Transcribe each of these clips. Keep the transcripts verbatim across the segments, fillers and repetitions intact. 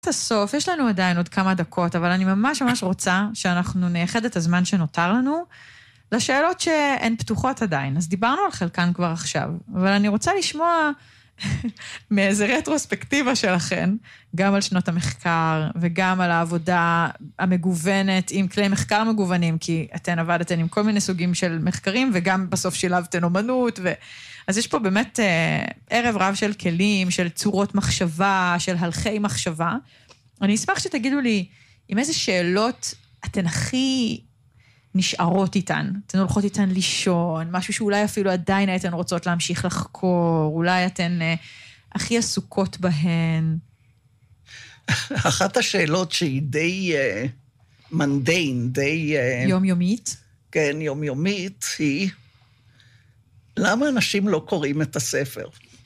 הסוף, יש לנו עדיין עוד כמה דקות, אבל אני ממש ממש רוצה שאנחנו נייחד את הזמן שנותר לנו, לשאלות שהן פתוחות עדיין. אז דיברנו על חלקן כבר עכשיו, אבל אני רוצה לשמוע מאיזה רטרוספקטיבה שלכן, גם על שנות המחקר, וגם על העבודה המגוונת, עם כלי מחקר מגוונים, כי אתן עבדתן עם כל מיני סוגים של מחקרים, וגם בסוף שילבתן אומנות, ו... אז יש פה באמת אה, ערב רב של כלים, של צורות מחשבה, של הלכי מחשבה. אני אשמח שתגידו לי, עם איזה שאלות אתן הכי נשארות איתן? אתן הולכות איתן לישון, משהו שאולי אפילו עדיין הייתן רוצות להמשיך לחקור, אולי אתן אה, הכי עסוקות בהן. אחת השאלות שהיא די אה, מנדיין, די... אה, יומיומית? כן, יומיומית, היא... למה אנשים לא קוראים את הספר?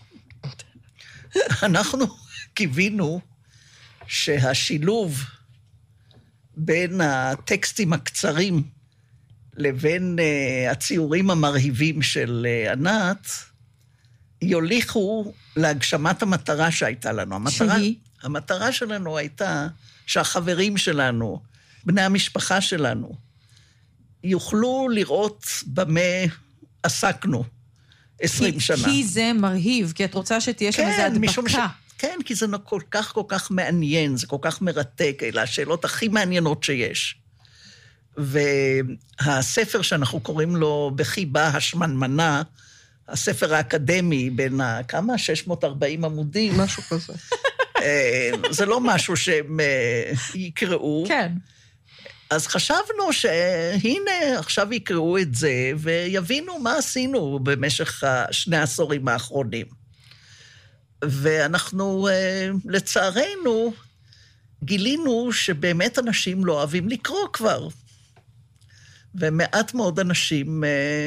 אנחנו קיווינו שהשילוב בין הטקסטים הקצרים לבין uh, הציורים המרהיבים של uh, ענת, יוליכו להגשמת המטרה שהייתה לנו. המטרה, שהיא? המטרה שלנו הייתה שהחברים שלנו, בני המשפחה שלנו, יוכלו לראות במה עסקנו עשרים כי, שנה. כי זה מרהיב, כי את רוצה שתהיה שם איזה הדבקה. ש... כן, כי זה כל כך כל כך מעניין, זה כל כך מרתק, אלה השאלות הכי מעניינות שיש. והספר שאנחנו קוראים לו בחיבה השמנמנה, הספר האקדמי בין ה... כמה? שש מאות וארבעים עמודים? משהו כזה. זה לא משהו שהם יקראו. כן. אז חשבנו שהנה עכשיו יקראו את זה, ויבינו מה עשינו במשך שני העשורים האחרונים. ואנחנו, לצערנו, גילינו שבאמת אנשים לא אוהבים לקרוא כבר. ומעט מאוד אנשים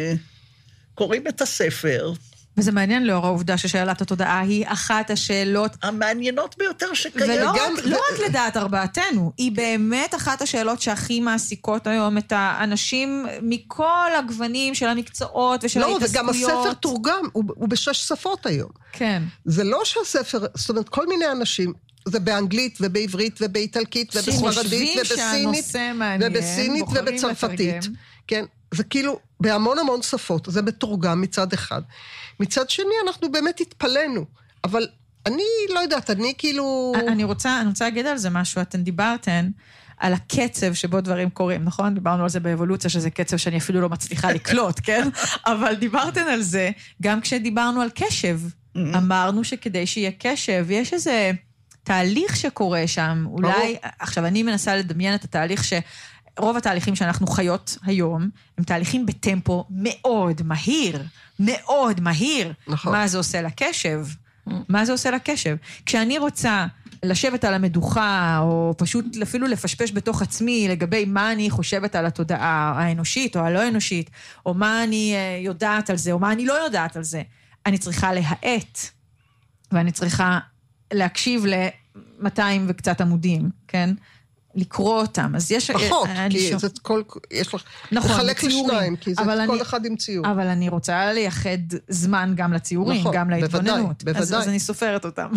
קוראים את הספר. וזה מעניין לאור העובדה ששאלת התודעה היא אחת השאלות... המעניינות ביותר שקיימת. ולא גם, רק, לא רק לדעת ארבעתנו, היא באמת אחת השאלות שהכי מעסיקות היום את האנשים מכל הגוונים של המקצועות ושל לא, ההתעסקויות. וגם הספר תורגם, הוא, הוא בשש שפות היום. כן. זה לא שהספר, זאת אומרת, כל מיני אנשים, זה באנגלית ובעברית ובאיטלקית ובספרדית ובסינית ובסינית ובצרפתית. כן, זה כאילו בהמון המון שפות, זה מתורגם מצד אחד. מצד שני, אנחנו באמת התפלנו, אבל אני לא יודעת, אני כאילו... אני רוצה, אני רוצה להגיד על זה משהו, אתן דיברתן על הקצב שבו דברים קורים, נכון? דיברנו על זה באבולוציה, שזה קצב שאני אפילו לא מצליחה לקלוט, כן? אבל דיברתן על זה, גם כשדיברנו על קשב, אמרנו שכדי שיהיה קשב, יש איזה תהליך שקורה שם, אולי, עכשיו אני מנסה לדמיין את התהליך ש... רוב התהליכים שאנחנו חיות היום, הם תהליכים בטמפו מאוד מהיר, מאוד מהיר. נכון. מה זה עושה לקשב? מה זה עושה לקשב? כשאני רוצה לשבת על המדוכה, או פשוט אפילו לפשפש בתוך עצמי, לגבי מה אני חושבת על התודעה האנושית, או הלא אנושית, או מה אני יודעת על זה, או מה אני לא יודעת על זה, אני צריכה להאט, ואני צריכה להקשיב ל-מאתיים וקצת עמודים, כן? לקרוא אותם, אז יש... פחות, כי זה כל... יש לך... נכון, לחלק לשניים, כי זה כל אחד עם ציור. אבל אני רוצה לייחד זמן גם לציורים, גם להתבוננות. בוודאי, בוודאי. אז אני סופרת אותם,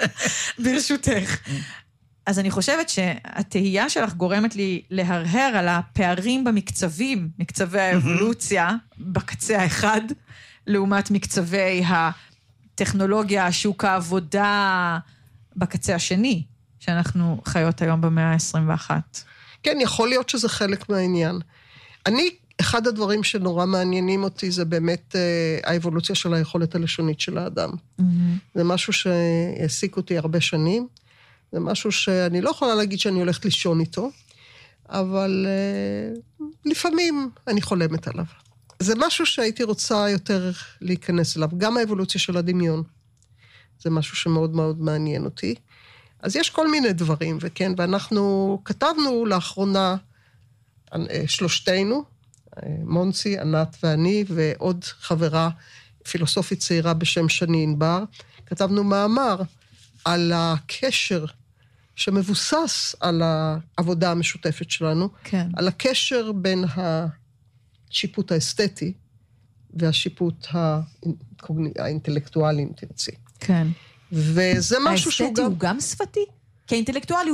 ברשותך. אז אני חושבת שהתהייה שלך גורמת לי להרהר על הפערים במקצבים, מקצבי האבולוציה, בקצה האחד, לעומת מקצבי הטכנולוגיה, שוק העבודה, בקצה השני. שאנחנו חיות היום במאה ה-עשרים ואחת. כן, יכול להיות שזה חלק מהעניין. אני, אחד הדברים שנורא מעניינים אותי, זה באמת אה, האבולוציה של היכולת הלשונית של האדם. Mm-hmm. זה משהו שהעסיק אותי הרבה שנים, זה משהו שאני לא יכולה להגיד שאני הולכת לישון איתו, אבל אה, לפעמים אני חולמת עליו. זה משהו שהייתי רוצה יותר להיכנס אליו, גם האבולוציה של הדמיון. זה משהו שמאוד מאוד מעניין אותי. אז יש כל מיני דברים, וכן, ואנחנו כתבנו לאחרונה, שלושתנו, מונסי, ענת ואני, ועוד חברה, פילוסופית צעירה בשם שני ענבר, כתבנו מאמר על הקשר שמבוסס על העבודה המשותפת שלנו, כן. על הקשר בין השיפוט האסתטי, והשיפוט האינטלקטואלי, אם תרצי. כן. וזה משהו שהוא גם... האסתטי הוא גם שפתי? כי האינטלקטואלי